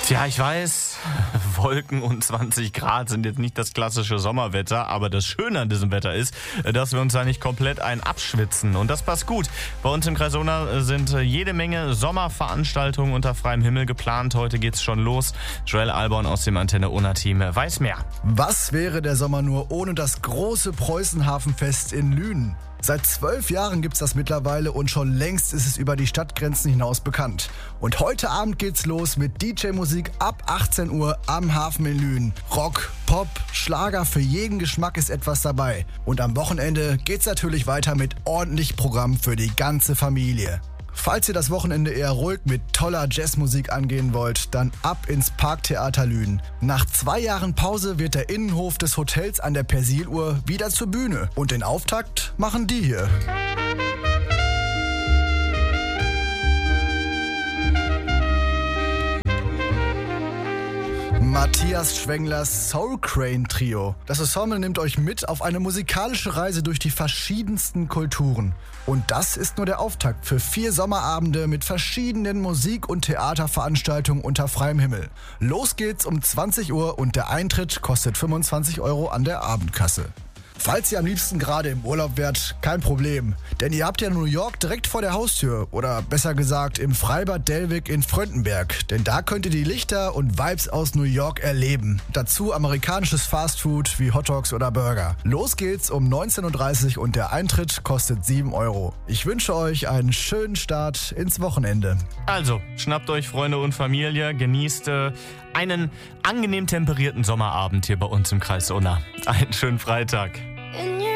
Tja, ich weiß, Wolken und 20 Grad sind jetzt nicht das klassische Sommerwetter, aber das Schöne an diesem Wetter ist, dass wir uns da nicht komplett abschwitzen. Und das passt gut. Bei uns im Kreis Unna sind jede Menge Sommerveranstaltungen unter freiem Himmel geplant. Heute geht's schon los. Joel Alborn aus dem Antenne Unna-Team weiß mehr. Was wäre der Sommer nur ohne das große Preußenhafenfest in Lünen? Seit 12 Jahren gibt's das mittlerweile und schon längst ist es über die Stadtgrenzen hinaus bekannt. Und heute Abend geht's los mit DJ-Musik ab 18 Uhr am Hafen in Lünen. Rock, Pop, Schlager, für jeden Geschmack ist etwas dabei. Und am Wochenende geht's natürlich weiter mit ordentlich Programm für die ganze Familie. Falls ihr das Wochenende eher ruhig mit toller Jazzmusik angehen wollt, dann ab ins Parktheater Lünen. Nach 2 Jahren Pause wird der Innenhof des Hotels an der Persiluhr wieder zur Bühne. Und den Auftakt machen die hier. Matthias Schwenglers Soul Crane Trio. Das Ensemble nimmt euch mit auf eine musikalische Reise durch die verschiedensten Kulturen. Und das ist nur der Auftakt für 4 Sommerabende mit verschiedenen Musik- und Theaterveranstaltungen unter freiem Himmel. Los geht's um 20 Uhr und der Eintritt kostet 25 € an der Abendkasse. Falls ihr am liebsten gerade im Urlaub wärt, kein Problem. Denn ihr habt ja New York direkt vor der Haustür. Oder besser gesagt im Freibad Delvig in Fröndenberg. Denn da könnt ihr die Lichter und Vibes aus New York erleben. Dazu amerikanisches Fastfood wie Hotdogs oder Burger. Los geht's um 19:30 Uhr und der Eintritt kostet 7 €. Ich wünsche euch einen schönen Start ins Wochenende. Also, schnappt euch Freunde und Familie, genießt einen angenehm temperierten Sommerabend hier bei uns im Kreis Unna. Einen schönen Freitag. In